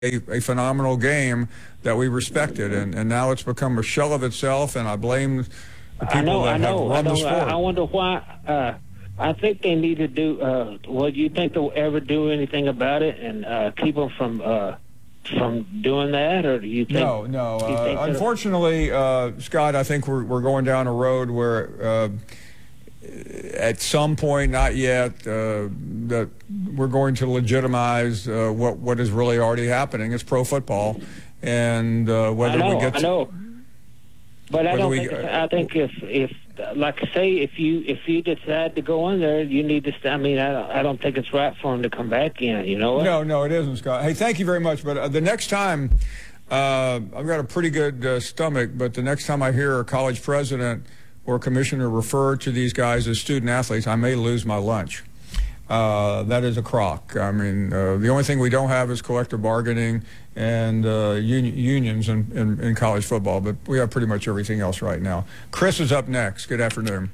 a phenomenal game that we respected, and now it's become a shell of itself, and I blame the people that have run the sport. I wonder why. I think they need to do. Well, do you think they'll ever do anything about it and keep them from doing that, or do you think? No. Unfortunately, Scott, I think we're going down a road where at some point, not yet, that we're going to legitimize what is really already happening. It's pro football, and whether we get. I know. But I don't think. I think if like say if you decide to go in there, you need to. I mean, I don't think it's right for him to come back in. You know what? No, it isn't, Scott. Hey, thank you very much. But the next time, I've got a pretty good stomach. But the next time I hear a college president or commissioner refer to these guys as student athletes, I may lose my lunch. That is a crock. I mean, the only thing we don't have is collective bargaining and unions in college football, but we have pretty much everything else right now. Chris is up next. Good afternoon.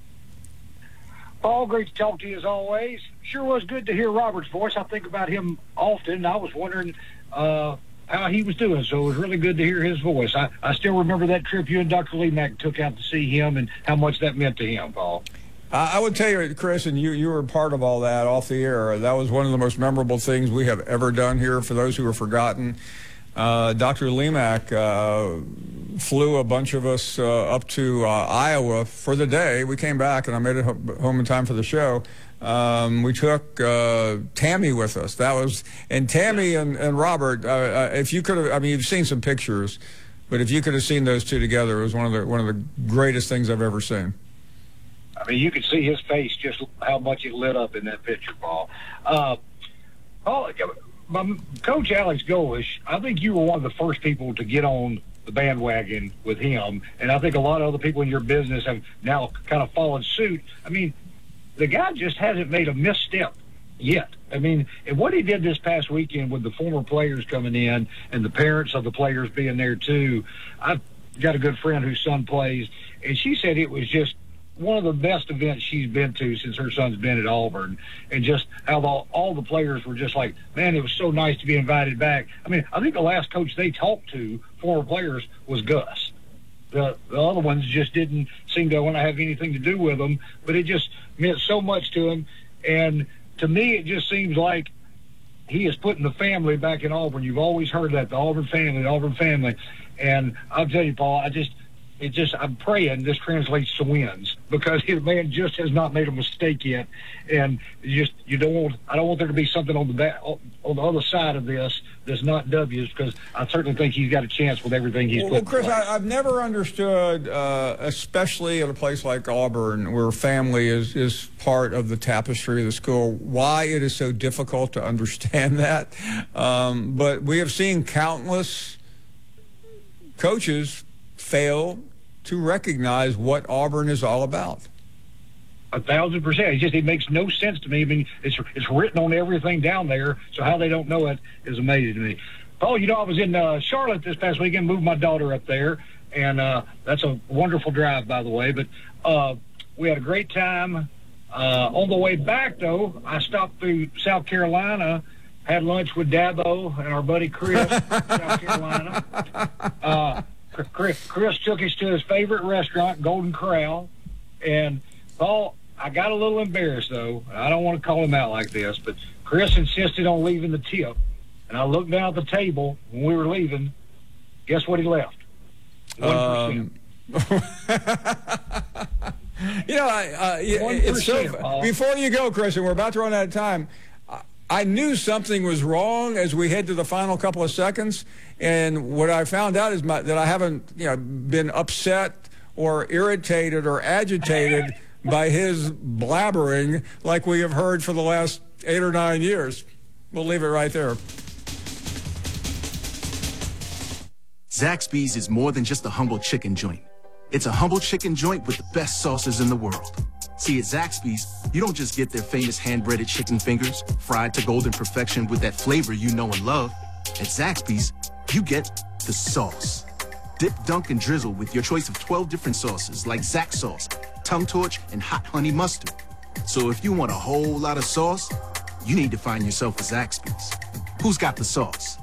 Paul, great to talk to you as always. Sure was good to hear Robert's voice. I think about him often. I was wondering how he was doing, so it was really good to hear his voice. I still remember that trip you and Dr. Lemak took out to see him and how much that meant to him, Paul. I would tell you, Chris, and you were part of all that off the air. That was one of the most memorable things we have ever done here. For those who have forgotten, Dr. Lemak flew a bunch of us up to Iowa for the day. We came back, and I made it home in time for the show. We took Tammy with us. And Tammy and Robert. If you could have, I mean, you've seen some pictures, but if you could have seen those two together, it was one of the greatest things I've ever seen. I mean, you could see his face, just how much it lit up in that picture, Paul. Coach Alex Golesh, I think you were one of the first people to get on the bandwagon with him, and I think a lot of other people in your business have now kind of followed suit. I mean, the guy just hasn't made a misstep yet. I mean, and what he did this past weekend with the former players coming in and the parents of the players being there too. I've got a good friend whose son plays, and she said it was just one of the best events she's been to since her son's been at Auburn, and just how all the players were just like, man, it was so nice to be invited back. I mean, I think the last coach they talked to, former players, was Gus. The other ones just didn't seem to want to have anything to do with them, but it just meant so much to him. And to me, it just seems like he is putting the family back in Auburn. You've always heard that, the Auburn family. And I'll tell you, Paul, I'm praying this translates to wins, because the man just has not made a mistake yet, and I don't want there to be something on the other side of this that's not W's, because I certainly think he's got a chance with everything he's put. Well, Chris, I've never understood, especially at a place like Auburn, where family is part of the tapestry of the school, why it is so difficult to understand that. But we have seen countless coaches fail to recognize what Auburn is all about. 1,000%. It makes no sense to me. I mean, it's written on everything down there, so how they don't know it is amazing to me. Paul, I was in Charlotte this past weekend, moved my daughter up there, and that's a wonderful drive, by the way. But we had a great time. On the way back, though, I stopped through South Carolina, had lunch with Dabo and our buddy Chris in South Carolina. Chris took us to his favorite restaurant, Golden Corral. And, Paul, I got a little embarrassed, though. I don't want to call him out like this, but Chris insisted on leaving the tip. And I looked down at the table when we were leaving. Guess what he left? 1%. It's so, before you go, Chris, and we're about to run out of time, I knew something was wrong as we head to the final couple of seconds, and what I found out is that I haven't, been upset or irritated or agitated by his blabbering like we have heard for the last 8 or 9 years. We'll leave it right there. Zaxby's is more than just a humble chicken joint. It's a humble chicken joint with the best sauces in the world. See, at Zaxby's, you don't just get their famous hand-breaded chicken fingers, fried to golden perfection with that flavor you know and love. At Zaxby's, you get the sauce. Dip, dunk, and drizzle with your choice of 12 different sauces like Zax sauce, tongue torch, and hot honey mustard. So if you want a whole lot of sauce, you need to find yourself a Zaxby's. Who's got the sauce?